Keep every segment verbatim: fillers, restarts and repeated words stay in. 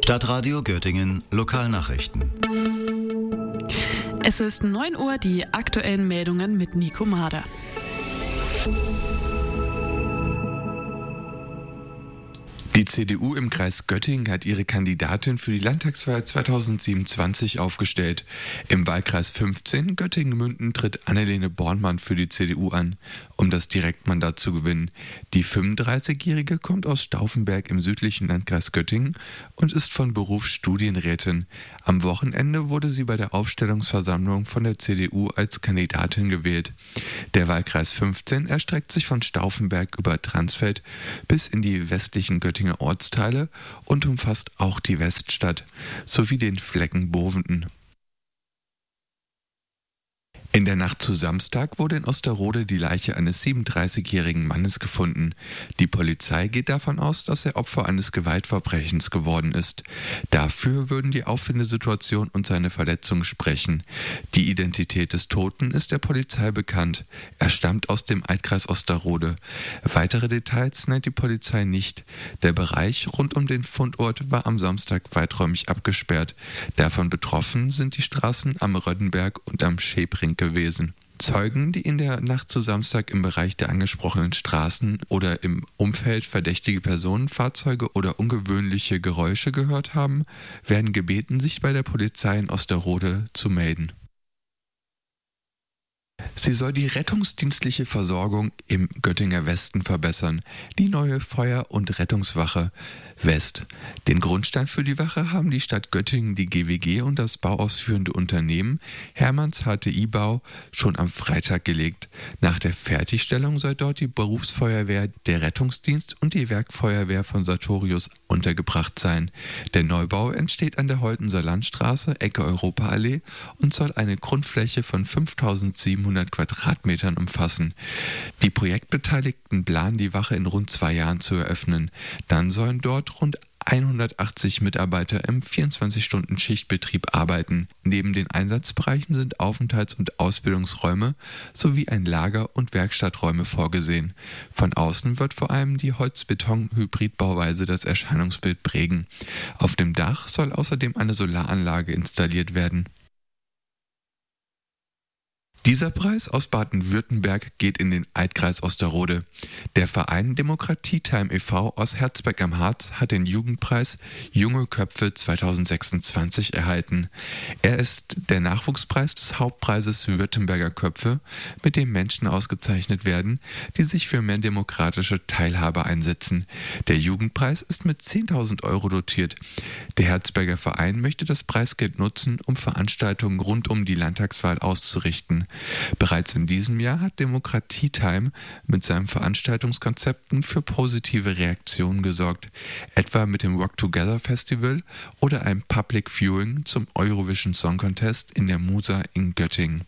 Stadtradio Göttingen Lokalnachrichten. Es ist neun Uhr, die aktuellen Meldungen mit Nico Mader. Die C D U im Kreis Göttingen hat ihre Kandidatin für die Landtagswahl zweitausendsiebenundzwanzig aufgestellt. Im Wahlkreis fünfzehn Göttingen-Münden tritt Annelene Bornmann für die C D U an, um das Direktmandat zu gewinnen. Die fünfunddreißigjährige kommt aus Stauffenberg im südlichen Landkreis Göttingen und ist von Beruf Studienrätin. Am Wochenende wurde sie bei der Aufstellungsversammlung von der C D U als Kandidatin gewählt. Der Wahlkreis fünfzehn erstreckt sich von Stauffenberg über Dransfeld bis in die westlichen Göttinger Ortsteile und umfasst auch die Weststadt sowie den Flecken Bovenden. In der Nacht zu Samstag wurde in Osterode die Leiche eines siebenunddreißigjährigen Mannes gefunden. Die Polizei geht davon aus, dass er Opfer eines Gewaltverbrechens geworden ist. Dafür würden die Auffindesituation und seine Verletzungen sprechen. Die Identität des Toten ist der Polizei bekannt. Er stammt aus dem Altkreis Osterode. Weitere Details nennt die Polizei nicht. Der Bereich rund um den Fundort war am Samstag weiträumig abgesperrt. Davon betroffen sind die Straßen am Röddenberg und am Schäbring gewesen. Zeugen, die in der Nacht zu Samstag im Bereich der angesprochenen Straßen oder im Umfeld verdächtige Personen, Fahrzeuge oder ungewöhnliche Geräusche gehört haben, werden gebeten, sich bei der Polizei in Osterode zu melden. Sie soll die rettungsdienstliche Versorgung im Göttinger Westen verbessern. Die neue Feuer- und Rettungswache West. Den Grundstein für die Wache haben die Stadt Göttingen, die G W G und das bauausführende Unternehmen Hermanns H T I-Bau schon am Freitag gelegt. Nach der Fertigstellung soll dort die Berufsfeuerwehr, der Rettungsdienst und die Werkfeuerwehr von Sartorius untergebracht sein. Der Neubau entsteht an der Holtenser Landstraße, Ecke Europaallee und soll eine Grundfläche von fünftausendsiebenhundert Quadratmetern umfassen. Die Projektbeteiligten planen, die Wache in rund zwei Jahren zu eröffnen. Dann sollen dort rund hundertachtzig Mitarbeiter im vierundzwanzig-Stunden-Schichtbetrieb arbeiten. Neben den Einsatzbereichen sind Aufenthalts- und Ausbildungsräume sowie ein Lager- und Werkstatträume vorgesehen. Von außen wird vor allem die Holz-Beton-Hybrid-Bauweise das Erscheinungsbild prägen. Auf dem Dach soll außerdem eine Solaranlage installiert werden. Dieser Preis aus Baden-Württemberg geht in den Altkreis Osterode. Der Verein Demokratie-Time e V aus Herzberg am Harz hat den Jugendpreis Junge Köpfe zweitausendsechsundzwanzig erhalten. Er ist der Nachwuchspreis des Hauptpreises Württemberger Köpfe, mit dem Menschen ausgezeichnet werden, die sich für mehr demokratische Teilhabe einsetzen. Der Jugendpreis ist mit zehntausend Euro dotiert. Der Herzberger Verein möchte das Preisgeld nutzen, um Veranstaltungen rund um die Landtagswahl auszurichten. Bereits in diesem Jahr hat Demokratie-Time mit seinen Veranstaltungskonzepten für positive Reaktionen gesorgt, etwa mit dem Rock Together Festival oder einem Public Viewing zum Eurovision Song Contest in der Musa in Göttingen.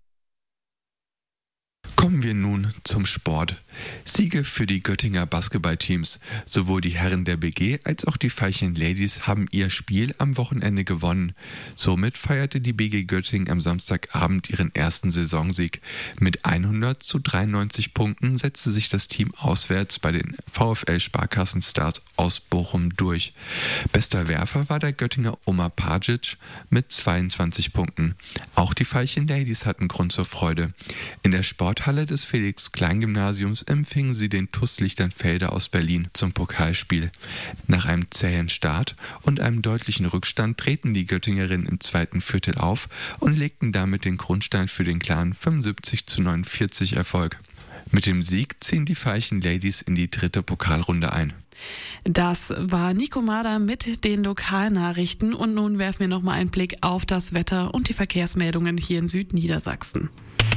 Kommen wir nun zum Sport. Siege für die Göttinger Basketballteams. Sowohl die Herren der B G als auch die Veilchen Ladies haben ihr Spiel am Wochenende gewonnen. Somit feierte die B G Göttingen am Samstagabend ihren ersten Saisonsieg. Mit hundert zu dreiundneunzig Punkten setzte sich das Team auswärts bei den VfL Sparkassenstars aus Bochum durch. Bester Werfer war der Göttinger Omar Pajic mit zweiundzwanzig Punkten. Auch die Veilchen Ladies hatten Grund zur Freude. In der Sporthalle des Felix-Klein-Gymnasiums empfingen sie den T U S Lichternfelde aus Berlin zum Pokalspiel. Nach einem zähen Start und einem deutlichen Rückstand treten die Göttingerinnen im zweiten Viertel auf und legten damit den Grundstein für den klaren fünfundsiebzig zu neunundvierzig Erfolg. Mit dem Sieg ziehen die Veilchen Ladies in die dritte Pokalrunde ein. Das war Nico Mader mit den Lokalnachrichten und nun werfen wir nochmal einen Blick auf das Wetter und die Verkehrsmeldungen hier in Südniedersachsen.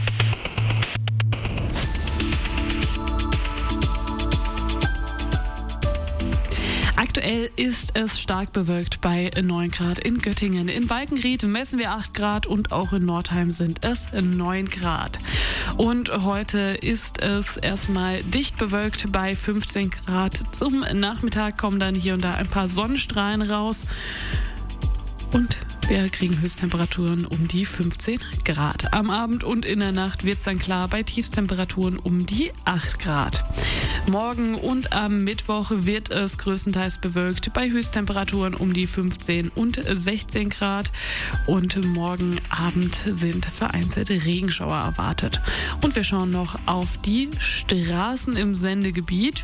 Aktuell ist es stark bewölkt bei neun Grad in Göttingen. In Walkenried messen wir acht Grad und auch in Nordheim sind es neun Grad. Und heute ist es erstmal dicht bewölkt bei fünfzehn Grad. Zum Nachmittag kommen dann hier und da ein paar Sonnenstrahlen raus. Und Wir kriegen Höchsttemperaturen um die fünfzehn Grad. Am Abend und in der Nacht wird es dann klar bei Tiefstemperaturen um die acht Grad. Morgen und am Mittwoch wird es größtenteils bewölkt bei Höchsttemperaturen um die fünfzehn und sechzehn Grad. Und morgen Abend sind vereinzelte Regenschauer erwartet. Und wir schauen noch auf die Straßen im Sendegebiet.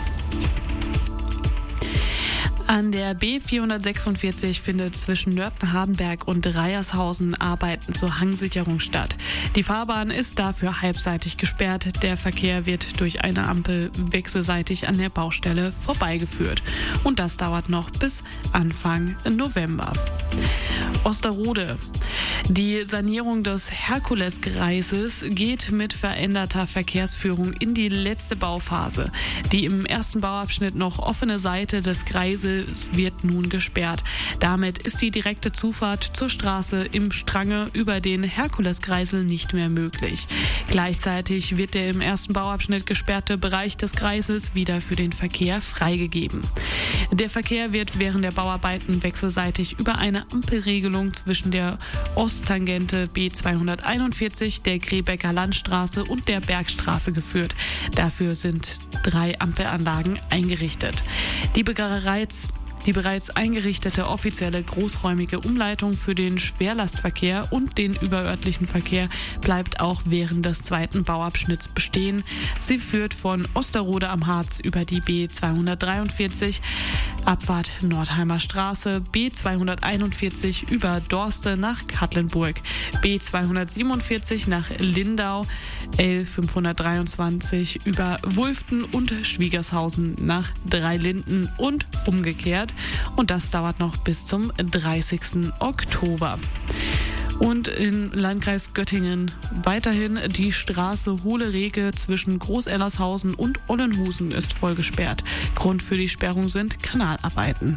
An der B vierhundertsechsundvierzig findet zwischen Nörten-Hardenberg und Reiershausen Arbeiten zur Hangsicherung statt. Die Fahrbahn ist dafür halbseitig gesperrt. Der Verkehr wird durch eine Ampel wechselseitig an der Baustelle vorbeigeführt. Und das dauert noch bis Anfang November. Osterode. Die Sanierung des Herkuleskreises geht mit veränderter Verkehrsführung in die letzte Bauphase. Die im ersten Bauabschnitt noch offene Seite des Kreises wird nun gesperrt. Damit ist die direkte Zufahrt zur Straße im Strange über den Herkuleskreisel nicht mehr möglich. Gleichzeitig wird der im ersten Bauabschnitt gesperrte Bereich des Kreises wieder für den Verkehr freigegeben. Der Verkehr wird während der Bauarbeiten wechselseitig über eine Ampelregelung zwischen der Osttangente B zweihunderteinundvierzig, der Grebecker Landstraße und der Bergstraße geführt. Dafür sind drei Ampelanlagen eingerichtet. Die bereits Die bereits eingerichtete offizielle großräumige Umleitung für den Schwerlastverkehr und den überörtlichen Verkehr bleibt auch während des zweiten Bauabschnitts bestehen. Sie führt von Osterode am Harz über die B zweihundertdreiundvierzig, Abfahrt Nordheimer Straße, B zweihunderteinundvierzig über Dorste nach Katlenburg, B zweihundertsiebenundvierzig nach Lindau, L fünfhundertdreiundzwanzig über Wulften und Schwiegershausen nach Dreilinden und umgekehrt. Und das dauert noch bis zum dreißigsten Oktober. Und im Landkreis Göttingen weiterhin die Straße Hohle-Rege zwischen Groß-Ellershausen und Ollenhusen ist voll gesperrt. Grund für die Sperrung sind Kanalarbeiten.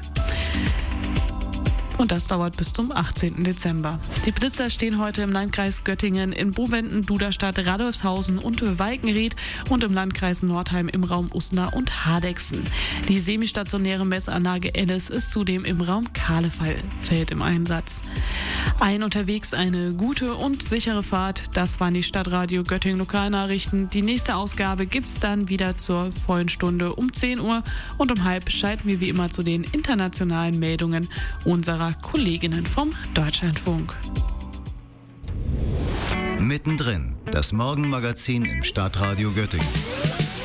Und das dauert bis zum achtzehnten Dezember. Die Blitzer stehen heute im Landkreis Göttingen in Bovenden, Duderstadt, Radolfshausen und Walkenried und im Landkreis Nordheim im Raum Uslar und Hardegsen. Die semistationäre Messanlage Ellis ist zudem im Raum Kahlefeld im Einsatz. Ein unterwegs eine gute und sichere Fahrt. Das waren die Stadtradio Göttingen Lokalnachrichten. Die nächste Ausgabe gibt's dann wieder zur vollen Stunde um zehn Uhr und um halb schalten wir wie immer zu den internationalen Meldungen unserer Kolleginnen vom Deutschlandfunk. Mittendrin, das Morgenmagazin im Stadtradio Göttingen.